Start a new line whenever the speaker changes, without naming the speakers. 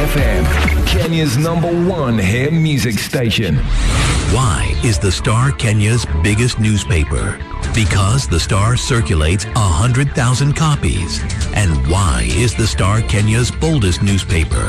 FM, Kenya's #1 hit music station.
Why is the Star Kenya's biggest newspaper? Because the Star circulates 100,000 copies. And why is the Star Kenya's boldest newspaper?